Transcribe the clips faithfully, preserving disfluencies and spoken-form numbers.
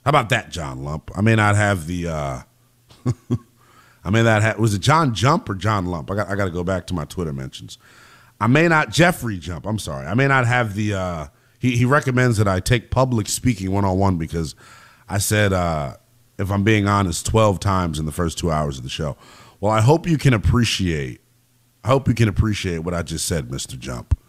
How about that, John Lump? I may not have the uh, – I may not have – was it John Jump or John Lump? I got I got to go back to my Twitter mentions. I may not – Jeffrey Jump, I'm sorry. I may not have the uh, – he, he recommends that I take public speaking one-on-one because I said, uh, if I'm being honest, twelve times in the first two hours of the show. Well, I hope you can appreciate – I hope you can appreciate what I just said, Mister Jump.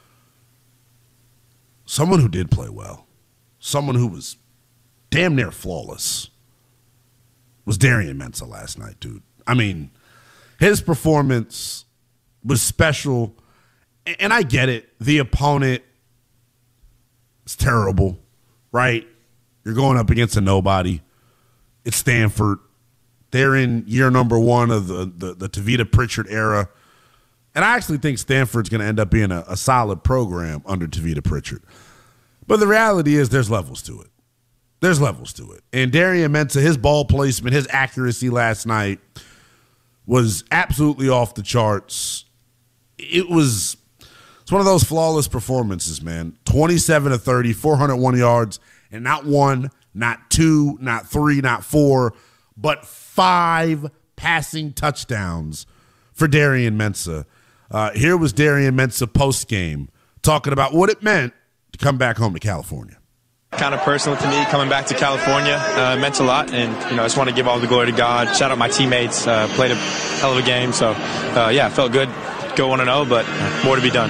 Someone who did play well, someone who was damn near flawless, was Darian Mensah last night, dude. I mean, his performance was special, and I get it. The opponent is terrible, right? You're going up against a nobody. It's Stanford. They're in year number one of the, the, the Tavita Pritchard era. And I actually think Stanford's going to end up being a, a solid program under Tavita Pritchard. But the reality is there's levels to it. There's levels to it. And Darian Mensah, his ball placement, his accuracy last night was absolutely off the charts. It was it's one of those flawless performances, man. twenty-seven to thirty, four hundred one yards, and not one, not two, not three, not four, but five passing touchdowns for Darian Mensah. Uh, here was Darian Mensah post-game talking about what it meant to come back home to California. Kind of personal to me, coming back to California uh, meant a lot, and you know I just want to give all the glory to God. Shout out my teammates, uh, played a hell of a game, so uh, yeah, felt good. Go one and oh, but more to be done.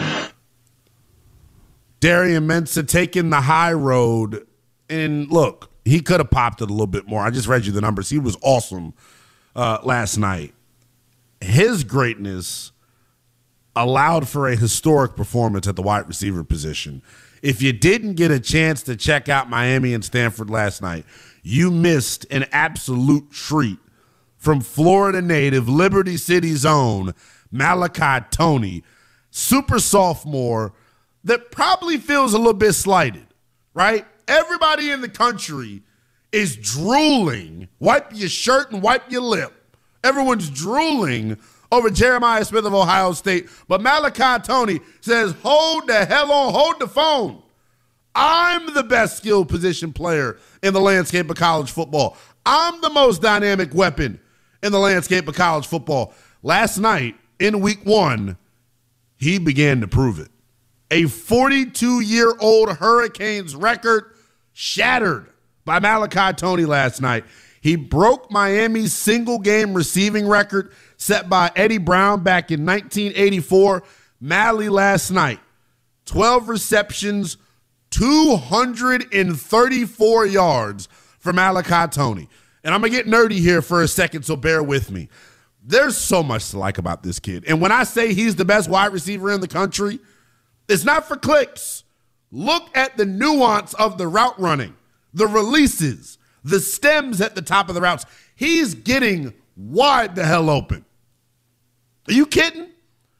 Darian Mensah taking the high road, and look, he could have popped it a little bit more. I just read you the numbers. He was awesome uh, last night. His greatness allowed for a historic performance at the wide receiver position. If you didn't get a chance to check out Miami and Stanford last night, you missed an absolute treat from Florida native, Liberty City's own Malachi Toney, super sophomore that probably feels a little bit slighted, right? Everybody in the country is drooling. Wipe your shirt and wipe your lip. Everyone's drooling over Jeremiah Smith of Ohio State. But Malachi Toney says, hold the hell on, hold the phone. I'm the best skilled position player in the landscape of college football. I'm the most dynamic weapon in the landscape of college football. Last night, in week one, he began to prove it. A forty-two-year-old Hurricanes record shattered by Malachi Toney last night. He broke Miami's single-game receiving record set by Eddie Brown back in nineteen eighty-four. Mally last night, twelve receptions, two hundred thirty-four yards for Malachi Toney. And I'm going to get nerdy here for a second, so bear with me. There's so much to like about this kid. And when I say he's the best wide receiver in the country, it's not for clicks. Look at the nuance of the route running, the releases, the stems at the top of the routes. He's getting wide the hell open. Are you kidding?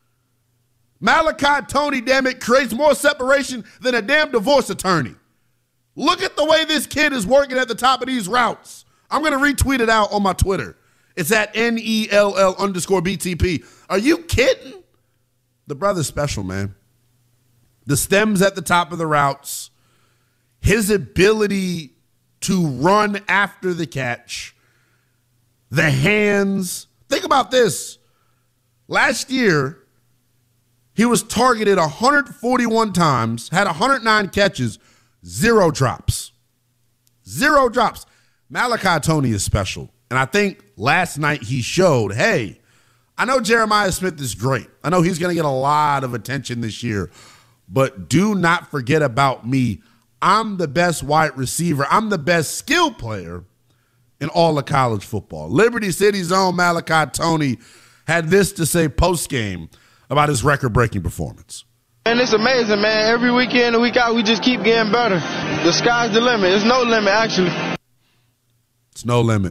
Malachi Toney, damn it, creates more separation than a damn divorce attorney. Look at the way this kid is working at the top of these routes. I'm going to retweet it out on my Twitter. It's at N E L L underscore B T P. Are you kidding? The brother's special, man. The stems at the top of the routes, his ability to run after the catch, the hands. Think about this. Last year, he was targeted one hundred forty-one times, had one hundred nine catches, zero drops. Zero drops. Malachi Toney is special. And I think last night he showed, hey, I know Jeremiah Smith is great. I know he's going to get a lot of attention this year. But do not forget about me. I'm the best wide receiver. I'm the best skill player in all of college football. Liberty City's own Malachi Toney had this to say post-game about his record-breaking performance. And it's amazing, man. Every weekend and week out, we just keep getting better. The sky's the limit. There's no limit, actually. It's no limit.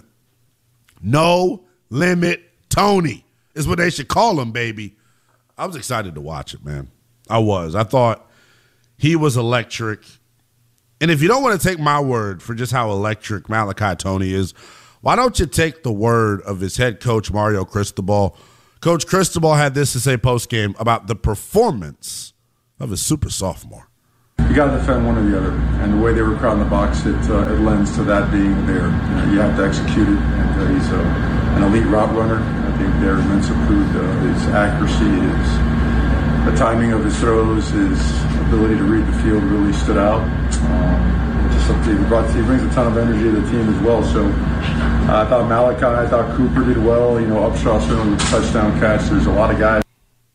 No limit Toney is what they should call him, baby. I was excited to watch it, man. I was. I thought he was electric. And if you don't want to take my word for just how electric Malachi Toney is, why don't you take the word of his head coach, Mario Cristobal? Coach Cristobal had this to say post-game about the performance of his super sophomore. got to defend one or the other. And the way they were crowding the box, it, uh, it lends to that being there. You know, you have to execute it, and uh, he's a, an elite route runner. I think Darren Mensah proved uh, his accuracy, his the timing of his throws, his ability to read the field really stood out. Um, just something he brought. He brings a ton of energy to the team as well. So uh, I thought Malachi, I thought Cooper did well. You know, Upshaw certainly with the touchdown catch. There's a lot of guys.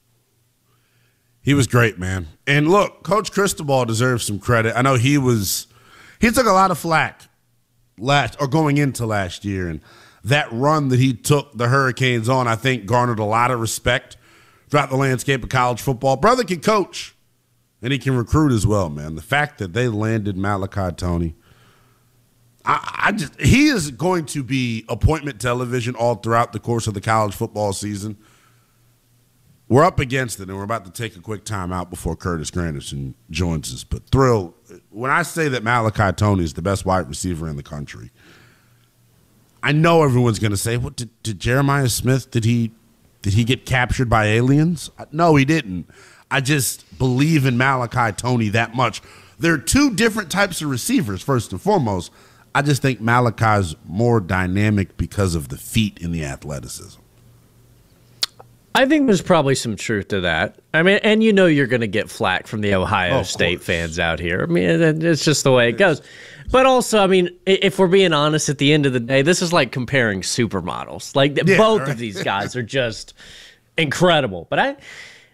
He was great, man. And look, Coach Cristobal deserves some credit. I know he was he took a lot of flack last or going into last year, and that run that he took the Hurricanes on, I think, garnered a lot of respect throughout the landscape of college football. Brother can coach, and he can recruit as well, man. The fact that they landed Malachi Toney, I, I just he is going to be appointment television all throughout the course of the college football season. We're up against it, and we're about to take a quick time out before Curtis Granderson joins us. But Thrill, when I say that Malachi Toney is the best wide receiver in the country, I know everyone's going to say, "What did, did Jeremiah Smith? Did he did he get captured by aliens?" No, he didn't. I just believe in Malachi Toney that much. There are two different types of receivers. First and foremost, I just think Malachi's more dynamic because of the feet and the athleticism. I think there's probably some truth to that. I mean, and you know you're going to get flack from the Ohio oh, State course. fans out here. I mean, it's just the way it goes. But also, I mean, if we're being honest, at the end of the day, this is like comparing supermodels. Like, yeah, both right. of these guys are just incredible. But I,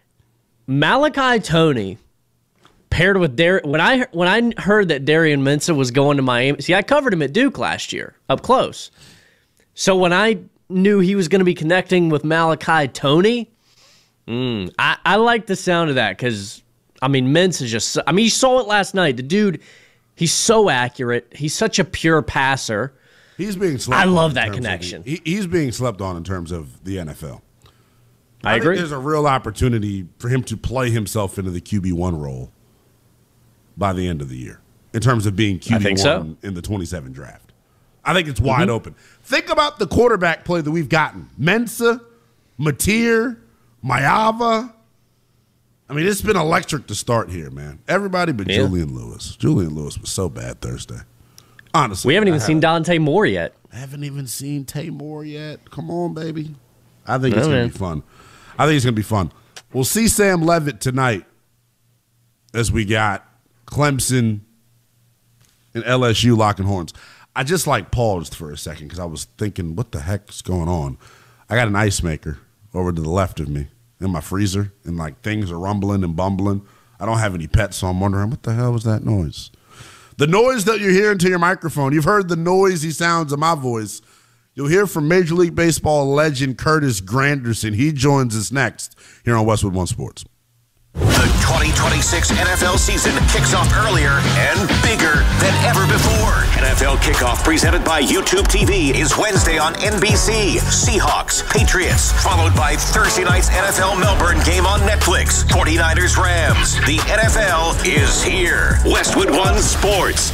Malachi Toney paired with Dar- when I when I heard that Darian Mensah was going to Miami. See, I covered him at Duke last year up close. So when I knew he was going to be connecting with Malachi Toney, mm, I, I like the sound of that because, I mean, Mensah is just, I mean, you saw it last night. The dude, he's so accurate. He's such a pure passer. He's being slept I on. I love that connection. The, he, he's being slept on in terms of the N F L. I, I agree. Think there's a real opportunity for him to play himself into the Q B one role by the end of the year in terms of being Q B one so. in the twenty-seven draft. I think it's wide mm-hmm. open. Think about the quarterback play that we've gotten. Mensah, Mateer, Mayava. I mean, it's been electric to start here, man. Everybody but yeah. Julian Lewis. Julian Lewis was so bad Thursday. Honestly. We haven't even I seen Dante Moore yet. I haven't even seen Tay Moore yet. Come on, baby. I think no, it's going to be fun. I think it's going to be fun. We'll see Sam Levitt tonight as we got Clemson and L S U locking horns. I just like paused for a second because I was thinking, what the heck's going on? I got an ice maker over to the left of me in my freezer, and like things are rumbling and bumbling. I don't have any pets, so I'm wondering, what the hell was that noise? The noise that you're hearing to your microphone, you've heard the noisy sounds of my voice. You'll hear from Major League Baseball legend Curtis Granderson. He joins us next here on Westwood One Sports. The twenty twenty-six N F L season kicks off earlier and bigger than ever before. N F L Kickoff presented by YouTube T V is Wednesday on N B C. Seahawks, Patriots, followed by Thursday night's N F L Melbourne game on Netflix. forty-niners, Rams. The N F L is here. Westwood One Sports.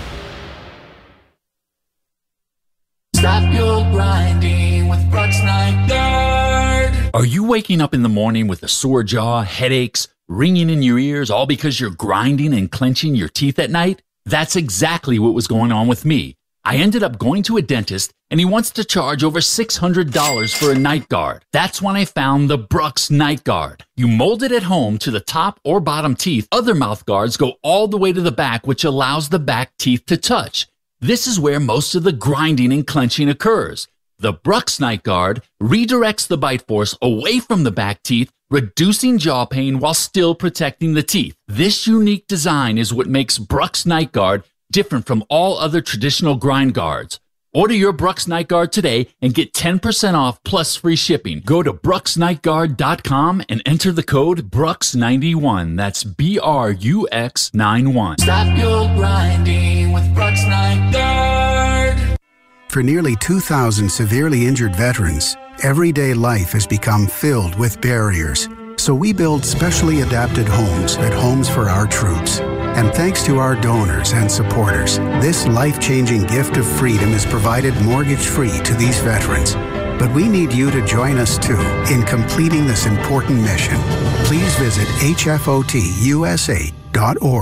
Stop your grinding with Brooks Night Guard. Are you waking up in the morning with a sore jaw, headaches, ringing in your ears, all because you're grinding and clenching your teeth at night? That's exactly what was going on with me. I ended up going to a dentist, and he wants to charge over six hundred dollars for a night guard. That's when I found the Brooks Night Guard. You mold it at home to the top or bottom teeth. Other mouth guards go all the way to the back, which allows the back teeth to touch. This is where most of the grinding and clenching occurs. The Brooks Night Guard redirects the bite force away from the back teeth, reducing jaw pain while still protecting the teeth. This unique design is what makes Brooks Night Guard different from all other traditional grind guards. Order your Brooks Night Guard today and get ten percent off plus free shipping. Go to brooks night guard dot com and enter the code Brooks ninety-one. That's B R U X ninety-one. Stop your grinding with Brooks Night Guard. For nearly two thousand severely injured veterans, everyday life has become filled with barriers. So we build specially adapted homes at Homes for Our Troops. And thanks to our donors and supporters, this life-changing gift of freedom is provided mortgage-free to these veterans. But we need you to join us, too, in completing this important mission. Please visit H F O T U S A dot org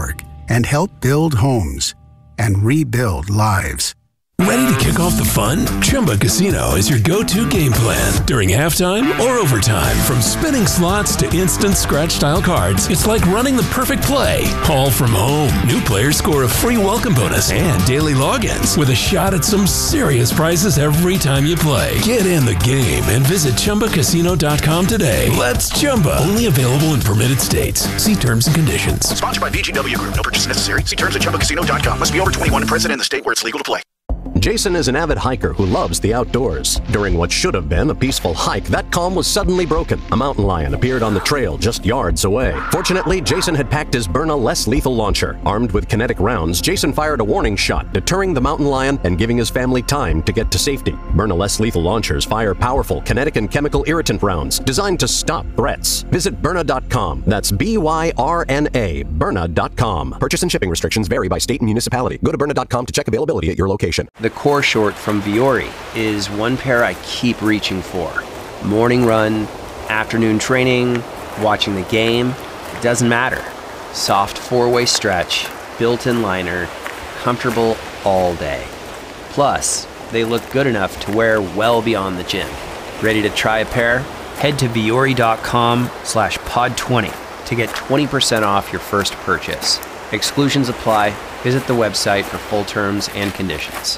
and help build homes and rebuild lives. Ready to kick off the fun? Chumba Casino is your go-to game plan during halftime or overtime. From spinning slots to instant scratch-style cards, it's like running the perfect play, all from home. New players score a free welcome bonus and daily logins with a shot at some serious prizes every time you play. Get in the game and visit Chumba Casino dot com today. Let's Chumba. Only available in permitted states. See terms and conditions. Sponsored by V G W Group. No purchase necessary. See terms at Chumba Casino dot com. Must be over twenty-one and present in the state where it's legal to play. Jason is an avid hiker who loves the outdoors. During what should have been a peaceful hike, that calm was suddenly broken. A mountain lion appeared on the trail just yards away. Fortunately, Jason had packed his Byrna less lethal launcher. Armed with kinetic rounds, Jason fired a warning shot, deterring the mountain lion and giving his family time to get to safety. Byrna less lethal launchers fire powerful kinetic and chemical irritant rounds designed to stop threats. Visit Byrna dot com. That's B Y R N A, Byrna dot com. Purchase and shipping restrictions vary by state and municipality. Go to Byrna dot com to check availability at your location. The core short from Vuori is one pair I keep reaching for. Morning run, afternoon training, watching the game, it doesn't matter. Soft four-way stretch, built-in liner, comfortable all day. Plus, they look good enough to wear well beyond the gym. Ready to try a pair? Head to Vuori dot com slash pod twenty to get twenty percent off your first purchase. Exclusions apply. Visit the website for full terms and conditions.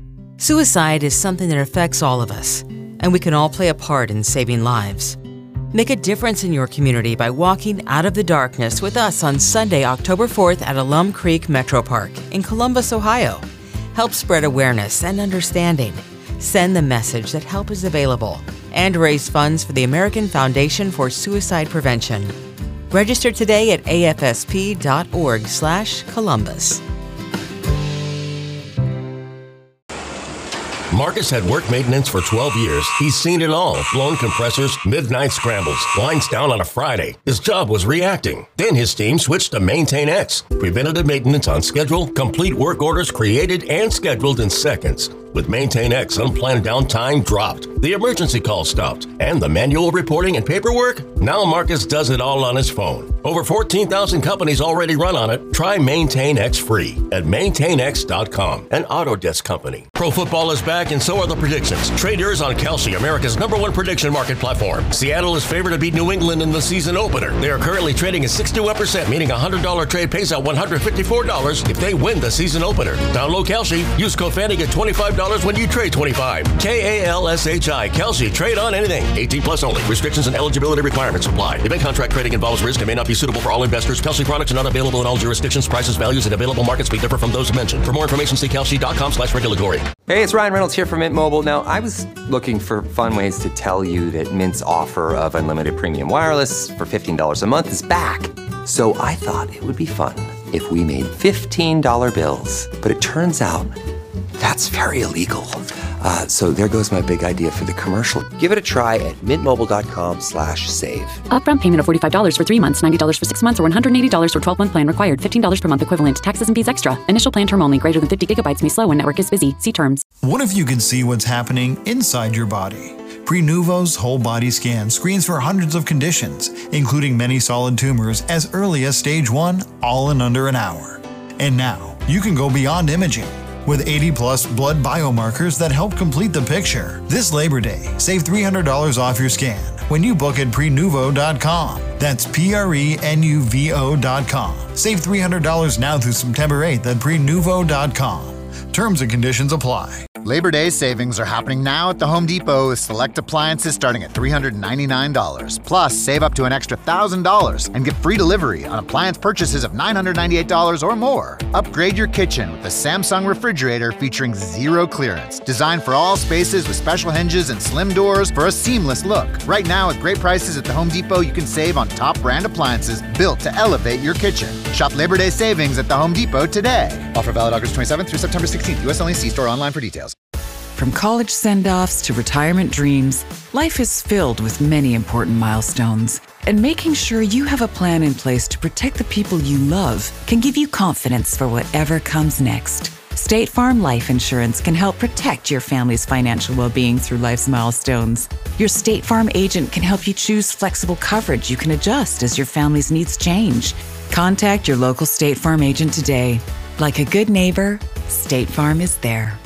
Suicide is something that affects all of us, and we can all play a part in saving lives. Make a difference in your community by walking out of the darkness with us on Sunday, October fourth at Alum Creek Metro Park in Columbus, Ohio. Help spread awareness and understanding. Send the message that help is available and raise funds for the American Foundation for Suicide Prevention. Register today at A F S P dot org slash Columbus. Marcus had work maintenance for twelve years. He's seen it all. Blown compressors, midnight scrambles, lines down on a Friday. His job was reacting. Then his team switched to Maintain X. Preventative maintenance on schedule, complete work orders created and scheduled in seconds. With Maintain X, unplanned downtime dropped, the emergency call stopped, and the manual reporting and paperwork? Now Marcus does it all on his phone. Over fourteen thousand companies already run on it. Try Maintain X free at maintain x dot com, an Autodesk company. Pro football is back, and so are the predictions. Trade yours on Kalshi, America's number one prediction market platform. Seattle is favored to beat New England in the season opener. They are currently trading at sixty-one percent, meaning a one hundred dollars trade pays out one hundred fifty-four dollars if they win the season opener. Download Kalshi. Use code Fanny, get twenty-five dollars when you trade twenty-five. K A L S H I. Kalshi. Trade on anything. eighteen plus only. Restrictions and eligibility requirements apply. Event contract trading involves risk and may not be suitable for all investors. Kalshi products are not available in all jurisdictions. Prices, values, and available markets may differ from those mentioned. For more information, see Kalshi dot com slash regulatory. Hey, it's Ryan Reynolds here from Mint Mobile. Now, I was looking for fun ways to tell you that Mint's offer of unlimited premium wireless for fifteen dollars a month is back. So I thought it would be fun if we made fifteen dollar bills. But it turns out that's very illegal. Uh, so there goes my big idea for the commercial. Give it a try at mintmobile.com slash save. Upfront payment of forty-five dollars for three months, ninety dollars for six months, or one hundred eighty dollars for twelve-month plan required. fifteen dollars per month equivalent. Taxes and fees extra. Initial plan term only. Greater than fifty gigabytes may slow when network is busy. See terms. What if you could see what's happening inside your body? Prenuvo's whole body scan screens for hundreds of conditions, including many solid tumors as early as stage one, all in under an hour. And now, you can go beyond imaging. With eighty plus blood biomarkers that help complete the picture. This Labor Day, save three hundred dollars off your scan when you book at prenuvo dot com. That's P R E N U V O dot com. Save three hundred dollars now through September eighth at prenuvo dot com. Terms and conditions apply. Labor Day savings are happening now at the Home Depot with select appliances starting at three hundred ninety-nine dollars. Plus, save up to an extra one thousand dollars and get free delivery on appliance purchases of nine hundred ninety-eight dollars or more. Upgrade your kitchen with the Samsung refrigerator featuring zero clearance. Designed for all spaces with special hinges and slim doors for a seamless look. Right now, with great prices at the Home Depot, you can save on top brand appliances built to elevate your kitchen. Shop Labor Day savings at the Home Depot today. Offer valid August twenty-seventh through September sixteenth. U S only. See store online for details. From college send-offs to retirement dreams, life is filled with many important milestones. And making sure you have a plan in place to protect the people you love can give you confidence for whatever comes next. State Farm Life Insurance can help protect your family's financial well-being through life's milestones. Your State Farm agent can help you choose flexible coverage you can adjust as your family's needs change. Contact your local State Farm agent today. Like a good neighbor, State Farm is there.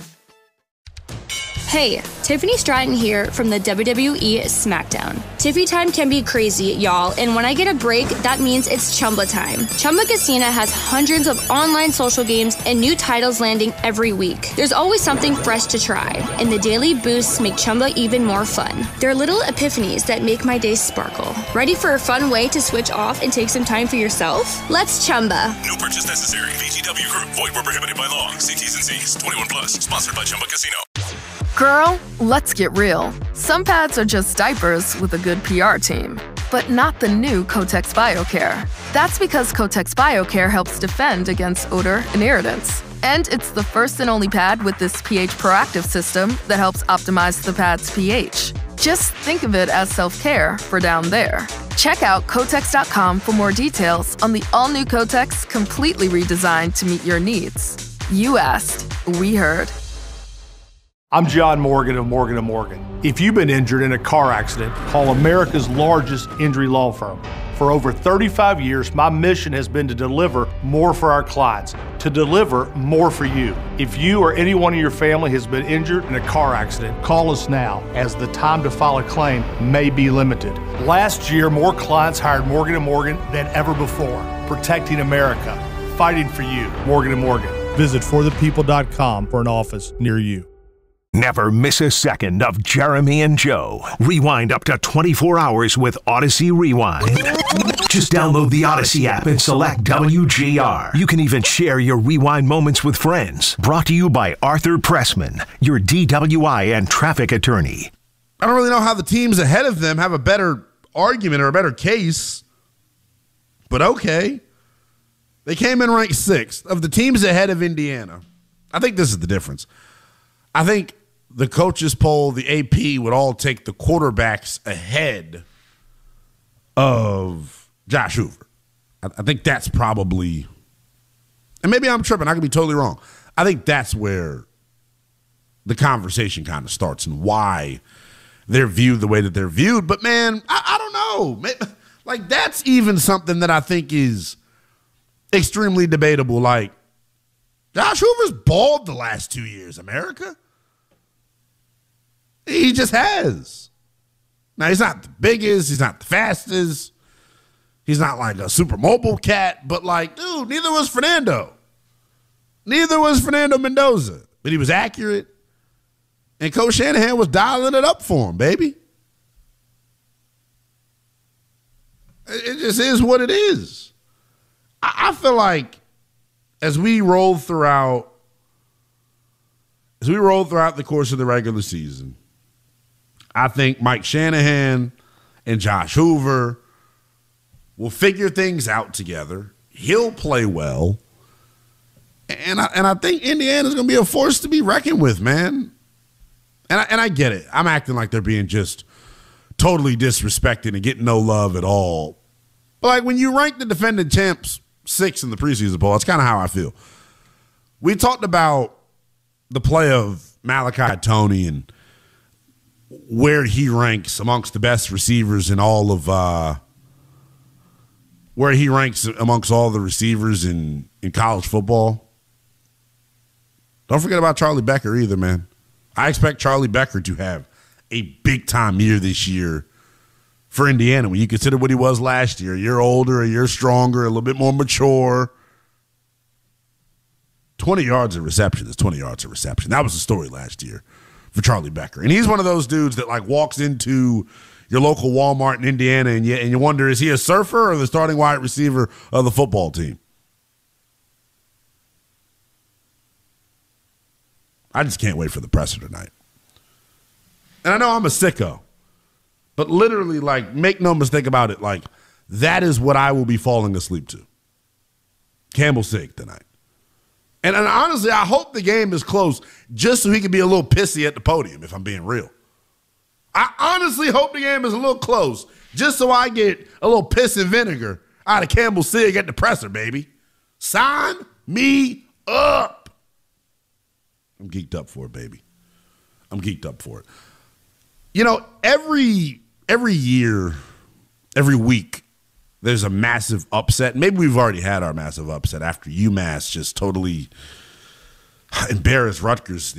Hey, Tiffany Stratton here from the W W E SmackDown. Tiffy time can be crazy, y'all, and when I get a break, that means it's Chumba time. Chumba Casino has hundreds of online social games and new titles landing every week. There's always something fresh to try, and the daily boosts make Chumba even more fun. There are little epiphanies that make my day sparkle. Ready for a fun way to switch off and take some time for yourself? Let's Chumba. No purchase necessary. V G W Group. Void where prohibited by law. See T's and C's. twenty-one plus. Sponsored by Chumba Casino. Girl, let's get real. Some pads are just diapers with a good P R team, but not the new Kotex BioCare. That's because Kotex BioCare helps defend against odor and irritants. And it's the first and only pad with this pH proactive system that helps optimize the pad's pH. Just think of it as self-care for down there. Check out Kotex dot com for more details on the all-new Kotex, completely redesigned to meet your needs. You asked, we heard. I'm John Morgan of Morgan and Morgan. If you've been injured in a car accident, call America's largest injury law firm. For over thirty-five years, my mission has been to deliver more for our clients, to deliver more for you. If you or anyone in your family has been injured in a car accident, call us now, as the time to file a claim may be limited. Last year, more clients hired Morgan and Morgan than ever before, protecting America, fighting for you. Morgan and Morgan. Visit for the people dot com for an office near you. Never miss a second of Jeremy and Joe. Rewind up to twenty-four hours with Odyssey Rewind. Just download the Odyssey app and select W G R. You can even share your rewind moments with friends. Brought to you by Arthur Pressman, your D W I and traffic attorney. I don't really know how the teams ahead of them have a better argument or a better case, but okay. They came in ranked sixth. Of the teams ahead of Indiana, I think this is the difference. I think the coaches poll, the A P, would all take the quarterbacks ahead of Josh Hoover. I, I think that's probably, and maybe I'm tripping, I could be totally wrong. I think that's where the conversation kind of starts and why they're viewed the way that they're viewed. But, man, I, I don't know. Like, that's even something that I think is extremely debatable. Like, Josh Hoover's balled the last two years, America. He just has. Now, he's not the biggest. He's not the fastest. He's not like a super mobile cat. But, like, dude, neither was Fernando. Neither was Fernando Mendoza. But he was accurate. And Coach Shanahan was dialing it up for him, baby. It just is what it is. I feel like as we roll throughout, as we roll throughout the course of the regular season, I think Mike Shanahan and Josh Hoover will figure things out together. He'll play well. And I, and I think Indiana's going to be a force to be reckoned with, man. And I, and I get it. I'm acting like they're being just totally disrespected and getting no love at all. But like when you rank the defending champs sixth in the preseason poll, that's kind of how I feel. We talked about the play of Malachi Toney and where he ranks amongst the best receivers in all of uh, where he ranks amongst all the receivers in, in college football. Don't forget about Charlie Becker either, man. I expect Charlie Becker to have a big-time year this year for Indiana when you consider what he was last year. A year older, a year stronger, a little bit more mature. twenty yards of reception is twenty yards of reception. That was the story last year for Charlie Becker. And he's one of those dudes that like walks into your local Walmart in Indiana and you, and you wonder, is he a surfer or the starting wide receiver of the football team? I just can't wait for the presser tonight. And I know I'm a sicko, but literally, like, make no mistake about it, like, that is what I will be falling asleep to. Campbell Sigg tonight. And, and honestly, I hope the game is close just so he can be a little pissy at the podium, if I'm being real. I honestly hope the game is a little close just so I get a little piss and vinegar out of Campbell Sigg at the presser, baby. Sign me up. I'm geeked up for it, baby. I'm geeked up for it. You know, every every year, every week, there's a massive upset. Maybe we've already had our massive upset after UMass just totally embarrassed Rutgers